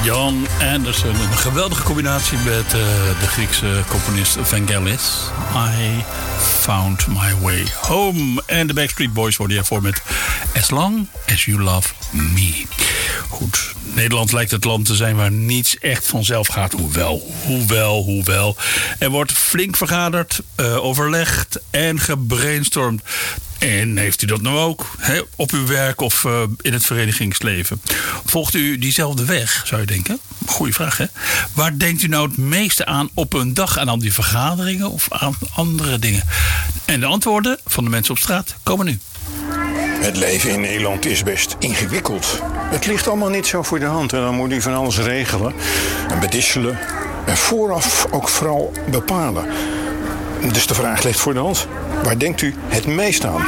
Jan Anderson, een geweldige combinatie met de Griekse componist Vangelis. I Found My Way Home. En de Backstreet Boys worden hiervoor met As Long As You Love Me. Goed, Nederland lijkt het land te zijn waar niets echt vanzelf gaat. Hoewel. Er wordt flink vergaderd, overlegd en gebrainstormd. En heeft u dat nou ook, op uw werk of in het verenigingsleven? Volgt u diezelfde weg, zou je denken? Goeie vraag, hè? Waar denkt u nou het meeste aan op een dag? Aan al die vergaderingen of aan andere dingen? En de antwoorden van de mensen op straat komen nu. Het leven in Nederland is best ingewikkeld. Het ligt allemaal niet zo voor de hand en dan moet u van alles regelen en bedisselen. En vooraf ook vooral bepalen. Dus de vraag ligt voor de hand. Waar denkt u het meest aan?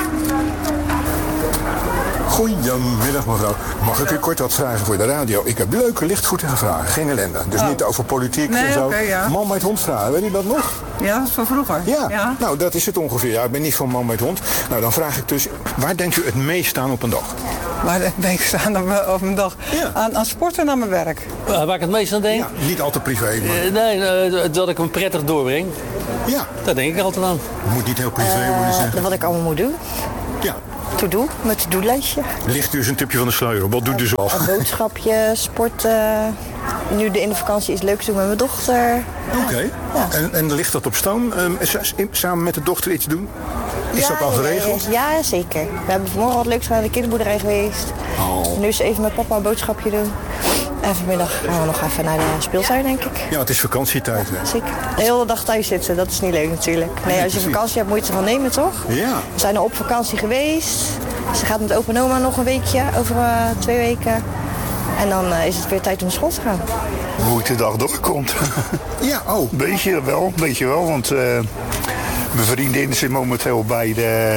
Goedemiddag mevrouw. Mag ik u kort wat vragen voor de radio? Ik heb leuke, lichtvoetige vragen. Geen ellende. Dus niet over politiek en zo. Okay, ja. Man met hond vragen. Weet u dat nog? Ja, dat is van vroeger. Ja. Nou, dat is het ongeveer. Ja, ik ben niet van man met hond. Nou, dan vraag ik dus, waar denkt u het meest aan op een dag? Waar denk ik aan op een dag? Ja. Aan sporten en aan mijn werk. Waar ik het meest aan denk? Ja, niet altijd privé. Maar... dat ik hem prettig doorbreng. Ja. Daar denk ik altijd aan. Het moet niet heel privé worden zeggen. Wat ik allemaal moet doen. Ja. To-do, mijn to-do-lijstje. Ligt u eens een tipje van de sluier. Wat doet u zo? Een boodschapje, sporten. Nu in de vakantie is het leuk te doen met mijn dochter. Oké. Ja. En ligt dat op stoom? Samen met de dochter iets doen? Is dat al geregeld? Ja, zeker. We hebben vanmorgen wat leuks naar de kinderboerderij geweest. Nu is even met papa een boodschapje doen. En vanmiddag gaan we nog even naar de speeltuin, denk ik. Ja, het is vakantietijd. Hè? Zeker. De hele dag thuis zitten, dat is niet leuk natuurlijk. Nee, als je vakantie hebt, moet je het ervan nemen, toch? Ja. We zijn al op vakantie geweest. Ze gaat met opa en oma nog een weekje, over 2 weken. En dan is het weer tijd om naar school te gaan. Hoe ik de dag doorkomt. Ja, oh. Beetje wel, want mijn vriendin zit momenteel bij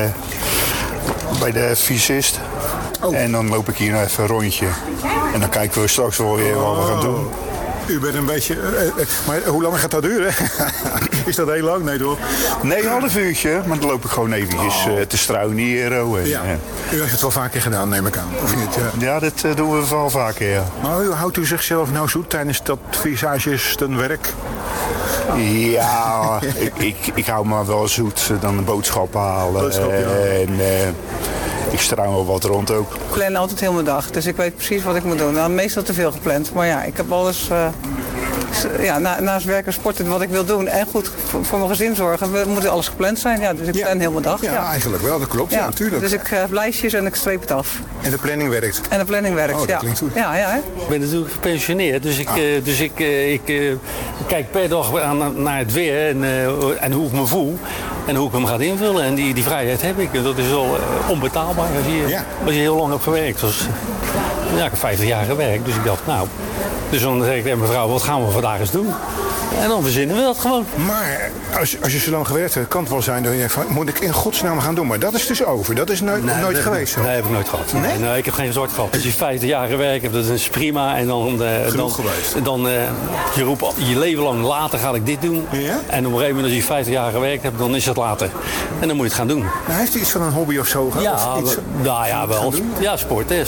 de fysist. Oh. En dan loop ik hier nog even een rondje. En dan kijken we straks wel weer wat we gaan doen. U bent een beetje... maar hoe lang gaat dat duren? Is dat heel lang? Nee, toch? Nee, een half uurtje. Maar dan loop ik gewoon eventjes te struinen hier. Ja. U heeft het wel vaker gedaan, neem ik aan. Of niet? Ja, dat doen we wel vaker, ja. Maar houdt u zichzelf nou zoet tijdens dat visagistenwerk? Ja, ik hou me wel zoet. Dan een boodschap halen. En ik struin wel wat rond ook. Ik plan altijd heel mijn dag, dus ik weet precies wat ik moet doen. Dan meestal te veel gepland, maar ja, ik heb alles... naast werken, sporten, wat ik wil doen en goed voor mijn gezin zorgen, moet alles gepland zijn. Ja, dus ik plan heel mijn dag. Ja, eigenlijk wel, dat klopt. Ja, natuurlijk. Dus ik heb lijstjes en ik streep het af. En de planning werkt? En de planning werkt, dat klinkt goed. Ja, hè? Ik ben natuurlijk gepensioneerd, dus ik kijk per dag naar het weer en hoe ik me voel. En hoe ik hem ga invullen. En die vrijheid heb ik. En dat is wel onbetaalbaar als je heel lang hebt gewerkt. Dus, ik heb 50 jaar gewerkt. Dus ik dacht, dus dan zeg ik tegen mevrouw, wat gaan we vandaag eens doen? En dan verzinnen we dat gewoon. Maar als je zo lang gewerkt hebt, kan het wel zijn dat je denkt van, moet ik in godsnaam gaan doen? Maar dat is dus over. Dat is nooit geweest. Nee, heb ik nooit gehad. Nee, ik heb geen zorg gehad. Als je 50 jaar gewerkt hebt, dat is prima. En dan je roept je leven lang, later ga ik dit doen. Ja? En op een gegeven moment als je 50 jaar gewerkt hebt, dan is het later. En dan moet je het gaan doen. Nou, heeft u iets van een hobby of zo gehad? Ja, wel. Ja, sporten.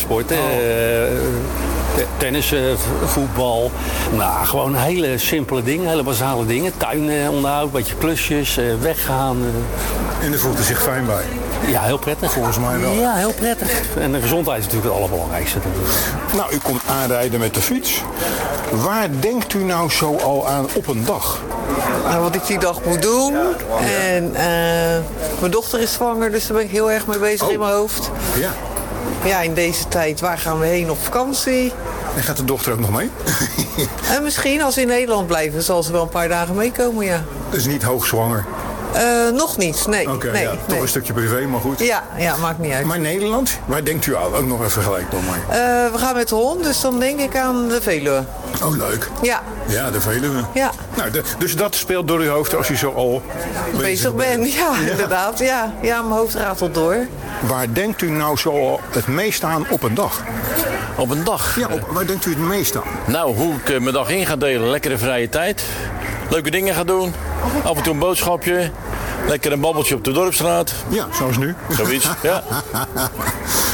Tennis, voetbal. Gewoon hele simpele dingen, hele basale dingen. Tuin onderhoud, een beetje klusjes, weggaan. En daar voelt u zich fijn bij? Ja, heel prettig. Volgens mij wel. Ja, heel prettig. En de gezondheid is natuurlijk het allerbelangrijkste. Nou, u komt aanrijden met de fiets. Waar denkt u nou zo al aan op een dag? Wat ik die dag moet doen. En mijn dochter is zwanger, dus daar ben ik heel erg mee bezig in mijn hoofd. Ja. Ja, in deze tijd, waar gaan we heen op vakantie? En gaat de dochter ook nog mee? En misschien als ze in Nederland blijven, zal ze wel een paar dagen meekomen, ja. Dus niet hoogzwanger? Nog niet, nee. Oké, toch een stukje privé, maar goed. Ja, maakt niet uit. Maar Nederland, waar denkt u aan? Ook nog even gelijk door mij. We gaan met de hond, dus dan denk ik aan de Veluwe. Oh, leuk. Ja. Ja, de Veluwe. Ja. Nou, dus dat speelt door uw hoofd als u zo al bezig bent. Ja, inderdaad. Ja, mijn hoofd ratelt door. Waar denkt u nou zo al het meest aan op een dag? Op een dag? Ja, waar denkt u het meest aan? Nou, hoe ik mijn dag in ga delen. Lekkere vrije tijd. Leuke dingen gaan doen. Af en toe een boodschapje. Lekker een babbeltje op de dorpsstraat. Ja, zoals nu. Zoiets, ja.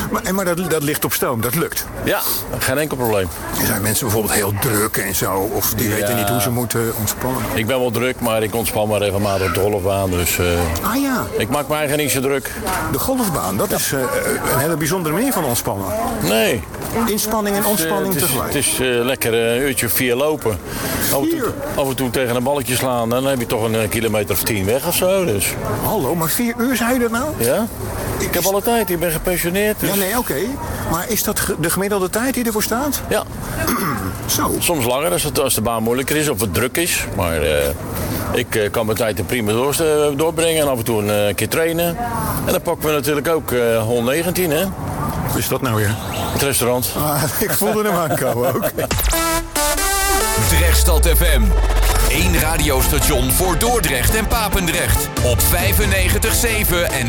Maar dat ligt op stoom, dat lukt. Ja, geen enkel probleem. Er zijn mensen bijvoorbeeld heel druk en zo, of die weten niet hoe ze moeten ontspannen. Ik ben wel druk, maar ik ontspan maar regelmatig op de golfbaan. Dus ja. Ik maak me eigenlijk niet zo druk. De golfbaan, dat is een hele bijzondere manier van ontspannen. Nee. Inspanning en ontspanning tegelijk. Het is lekker een uurtje 4 lopen. Af en toe tegen een balletje slaan, dan heb je toch een kilometer of 10 weg of zo. Dus. Hallo, maar 4 uur zei je dat nou? Ja. Ik heb alle tijd, ik ben gepensioneerd. Dus... Ja, nee, oké. Maar is dat de gemiddelde tijd die ervoor staat? Ja. Zo. Soms langer als de baan moeilijker is of het druk is. Maar ik kan mijn tijd er prima doorbrengen en af en toe een keer trainen. En dan pakken we natuurlijk ook hol 19, hè. Wat is dat nou weer? Het restaurant. Ik voelde hem aankomen ook. Drechtstad FM. 1 radiostation voor Dordrecht en Papendrecht. Op 95.7 en